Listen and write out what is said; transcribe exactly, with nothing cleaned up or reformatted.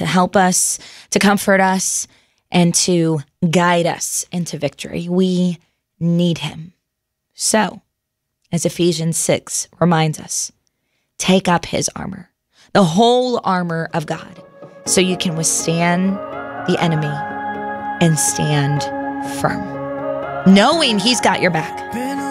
help us, to comfort us, and to guide us into victory. We need him. So, as Ephesians six reminds us, take up his armor, the whole armor of God, so you can withstand the enemy and stand firm, knowing he's got your back.